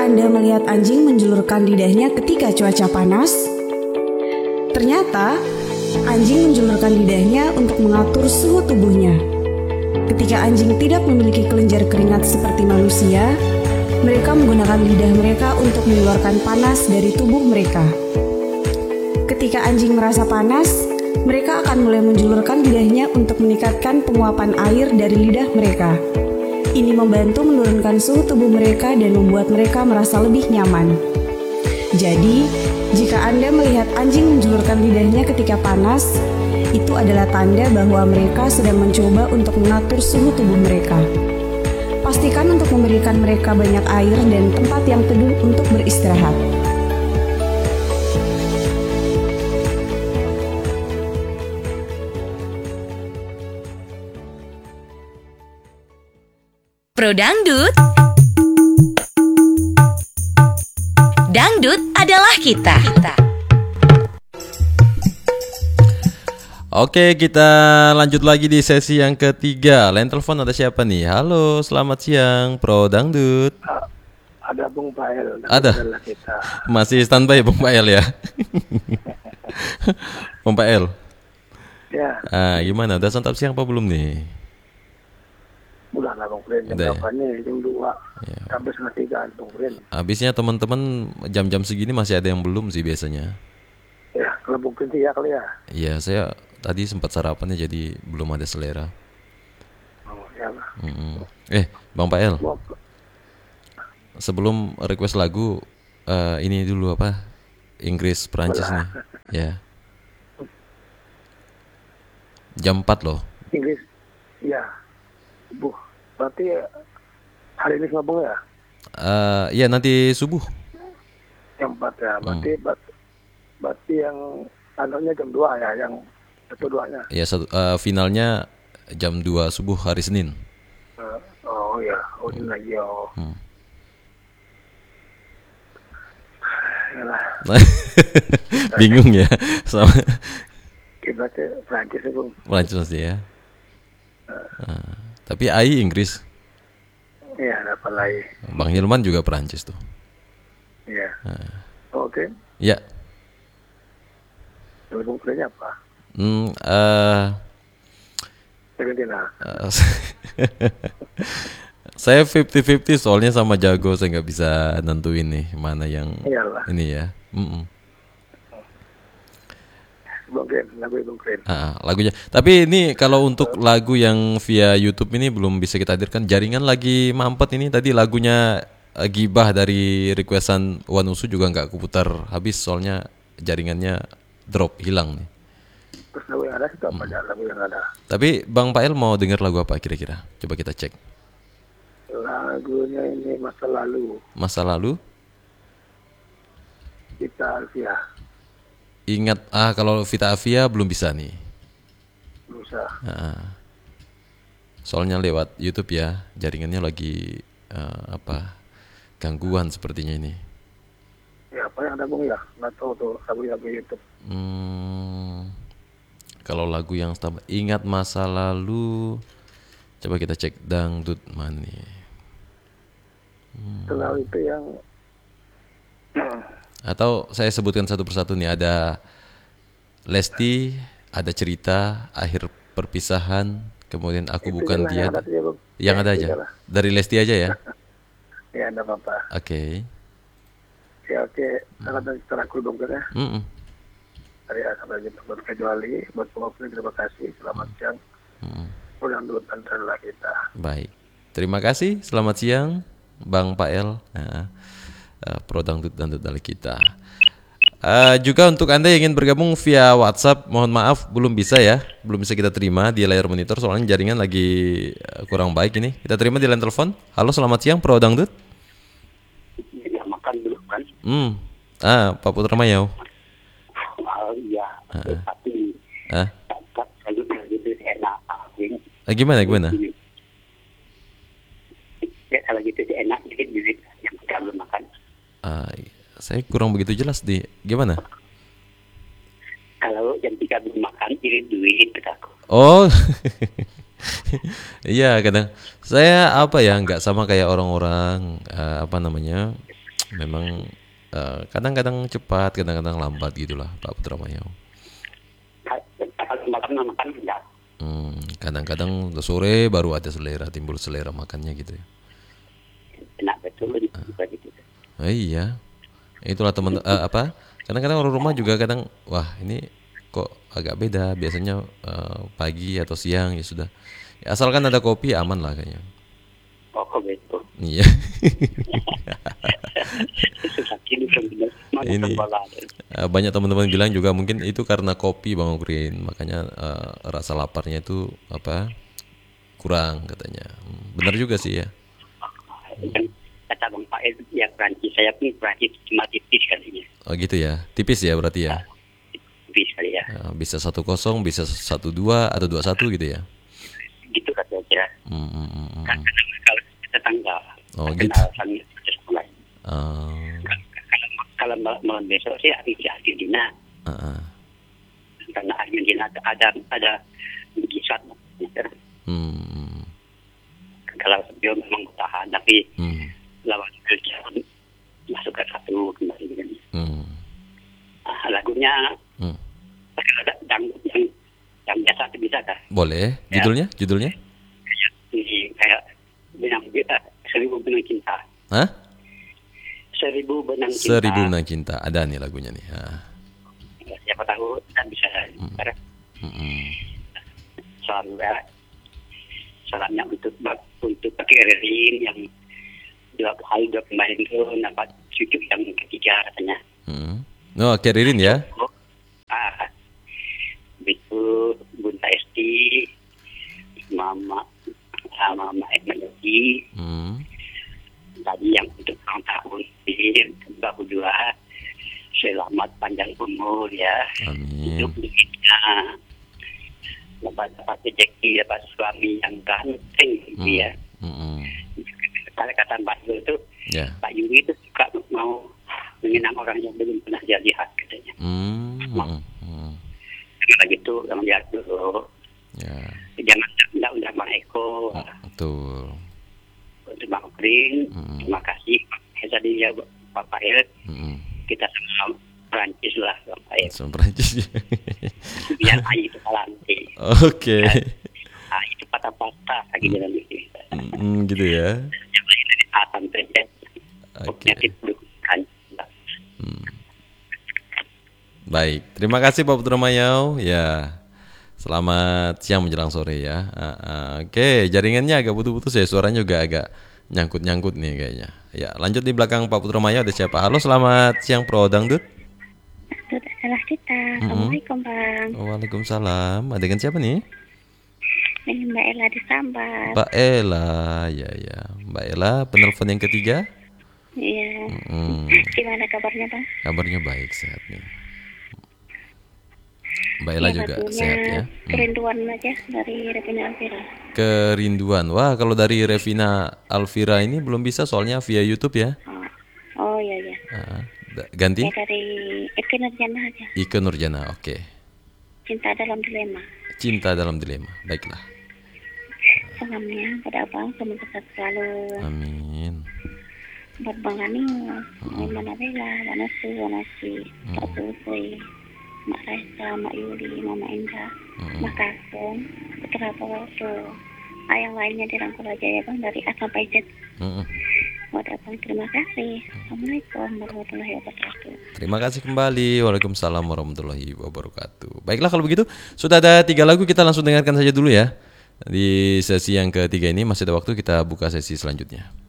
Anda melihat anjing menjulurkan lidahnya ketika cuaca panas? Ternyata, anjing menjulurkan lidahnya untuk mengatur suhu tubuhnya. Ketika anjing tidak memiliki kelenjar keringat seperti manusia, mereka menggunakan lidah mereka untuk mengeluarkan panas dari tubuh mereka. Ketika anjing merasa panas, mereka akan mulai menjulurkan lidahnya untuk meningkatkan penguapan air dari lidah mereka. Ini membantu menurunkan suhu tubuh mereka dan membuat mereka merasa lebih nyaman. Jadi, jika Anda melihat anjing menjulurkan lidahnya ketika panas, itu adalah tanda bahwa mereka sedang mencoba untuk mengatur suhu tubuh mereka. Pastikan untuk memberikan mereka banyak air dan tempat yang teduh untuk beristirahat. Pro Dangdut. Dangdut adalah kita. Oke, kita lanjut lagi di sesi yang ketiga. Line telepon ada siapa nih? Halo, selamat siang, Pro Dangdut. Ada Bung Pael. Ada. Kita. Masih standby Bung Pael ya? Bung Pael. Ya. Gimana? Udah santap siang apa belum nih? Udah lah Bung Pren. Jam berapa nih? Jam 2. Ya. Sampai setengah 3 Bung Pren. Habisnya teman-teman jam-jam segini masih ada yang belum sih biasanya. Ya, kalau Bung Pren sih ya kali ya. Iya, saya tadi sempat sarapannya jadi belum ada selera. Oh, ya lah. Bang Pael. Sebelum request lagu, ini dulu apa? Inggris Perancis nih. Ya. Jam 4 loh. Inggris. Ya. Berarti hari ini sama Bung ya? Iya nanti subuh. Jam 4 ya. Berarti yang anunya jam 2 ya, yang kedua-duanya. Iya, finalnya jam 2 subuh hari Senin. Oh ya, ini lagi Yalah. Bingung ya sama Kita ke Prancis ya Bung. Prancis pasti ya. Tapi AI Inggris. Iya, dapat lagi. Bang Hilman juga Prancis tuh. Iya. Oke. Ya. Bung Prennya apa? Argentina. Saya 50-50 soalnya sama jago, saya nggak bisa nentuin nih mana yang Iyalah. ini ya. Lagunya. Tapi ini kalau untuk lagu yang via YouTube ini belum bisa kita hadirkan. Jaringan lagi mampet ini. Tadi lagunya Gibah dari requestan Wan Usu juga nggak keputar habis soalnya jaringannya drop, hilang nih. Terus lagu yang ada itu apa aja lagu yang ada? Tapi Bang Pael mau dengar lagu apa kira-kira? Coba kita cek. Lagunya ini Masa Lalu. Masa Lalu? Vita Alvia. Ingat, kalau Vita Avia belum bisa nih. Bisa. Soalnya lewat YouTube ya, jaringannya lagi gangguan sepertinya ini. Ya apa yang ada Bung ya? Nggak tahu tuh lagu YouTube. Kalau lagu yang ingat masa lalu, coba kita cek dangdut mana nih. Kalau itu yang atau saya sebutkan satu persatu nih, ada Lesti, ada Cerita, Akhir Perpisahan, kemudian Aku itu Bukan Dia. Yang ada aja. Jalan. Dari Lesti aja ya. Ya ada apa-apa. Oke. Ya oke. Sangat terangkul Bung ya. Dari sampai jumpa berkecuali buat pengobrol, terima kasih. Selamat siang. Pulang dulu antara kita. Baik. Terima kasih. Selamat siang, Bang Pael. Pro Dangdut dari kita. Juga untuk Anda yang ingin bergabung via WhatsApp, mohon maaf belum bisa ya, belum bisa kita terima di layar monitor soalnya jaringan lagi kurang baik ini. Kita terima di line telepon. Halo, selamat siang Pro Dangdut. Ya, makan dulu kan. Pak Putra Mayau. Iya, tapi kalau gitu enak. Gimana? Ya kalau gitu enak dikit duit yang kita belum makan. Saya kurang begitu jelas di gimana? Kalau jam 3 belum makan, irit duit kataku. Oh, iya kadang saya nggak sama kayak orang-orang Memang kadang-kadang cepat, kadang-kadang lambat gitulah Pak Putra Mayau. Kalau malam makan enggak. Kadang-kadang udah sore baru ada timbul selera makannya gitu ya. Enak betul juga gitu. Iya, itulah teman Kadang-kadang orang rumah juga kadang, wah ini kok agak beda. Biasanya pagi atau siang ya sudah. Ya, asalkan ada kopi aman lah kayaknya. Oh betul. Iya. Ini banyak teman-teman bilang juga mungkin itu karena kopi Bang Ukrin, makanya rasa laparnya itu kurang katanya. Benar juga sih ya. Kata Bang Pael ya Prancis, saya pun Prancis cuma tipis kalinya. Oh gitu ya, tipis ya berarti ya. Tipis kali ya. Bisa 1-0, bisa 1-2 atau 2-1 gitu ya. Gitu kata saya. Karena kalau tetangga. Oh gitu. Kalau malam besok sih Argentina. Karena Argentina ada mujizat. Kalau sebelum memang bertahan, tapi lawan Belgia masuk ke 1 kembali kan. Lagunya ada dangdut yang biasa bisa kan? Boleh. Judulnya? Kayak benang 1000 benang cinta. Hah? 1000 benang cinta. 1000 benang cinta. Ada nih lagunya nih. Siapa tahu kan bisa. Salamnya untuk pakai Ririn yang 2 kemarin itu dapat cucu yang ketiga katanya. No, Ririn ya. Itu Bunda Esti, Mama Ekmanoji. Tadi yang untuk ulang tahun di 22, selamat panjang umur ya. Amin. Hidup hidupnya, dapat rezeki, dapat suami yang ganteng ya. Kalau kata Mbak Yuri itu, Pak Yuri itu suka mau mengenang orang yang belum pernah dia lihat katanya. Karena gitu, jangan lihat dulu. Jangan undang Bang Eko. Betul. Untuk Bang Ukrin, terima kasih. Tadi ya Pak Pael, kita sama Perancis lah Bang Pael. Sama Perancis. Biar AI itu nanti. Oke. AI itu patah-patah lagi dalam ini. Gitu ya. Yang lain dari A sampai Z. Penyakit bukan. Baik, terima kasih Pak Putra Mayau. Ya, selamat siang menjelang sore ya. Oke, jaringannya agak putus-putus ya, suaranya juga agak nyangkut-nyangkut nih kayaknya. Ya, lanjut di belakang Pak Putra Mayau ada siapa? Halo, selamat siang Pro Dangdut. Dangdut adalah kita. Assalamualaikum Bang. Waalaikumsalam. Ada dengan siapa nih? Ini Mbak Ella di Sambar. Mbak Ella, ya. Mbak Ella, penelpon yang ketiga. Iya. Gimana kabarnya Bang? Kabarnya baik, sehat nih. Mbak Ella juga sehat ya. Kerinduan aja dari Revina Alvira. Kerinduan. Wah, kalau dari Revina Alvira ini belum bisa soalnya via YouTube ya. Oh iya. Ganti? Ya dari Ike Nurjana aja. Ike Nurjana, oke. Cinta dalam dilema. Cinta dalam dilema. Baiklah. Salamnya pada Abang, semoga sehat selalu. Amin. Buat Bang Anius, Mana Bella, Wanasi, Pak Putri, Mak Raisa, Mak Yuli, Mama Indah, Mak Kasum, Putra Pawaso, yang lainnya dirangkul aja ya Bang, dari A sampai Z. Buat Abang, terima kasih. Assalamualaikum warahmatullahi wabarakatuh. Terima kasih kembali. Waalaikumsalam warahmatullahi wabarakatuh. Baiklah kalau begitu, sudah ada 3 lagu, kita langsung dengarkan saja dulu ya. Di sesi yang ketiga ini masih ada waktu, kita buka sesi selanjutnya.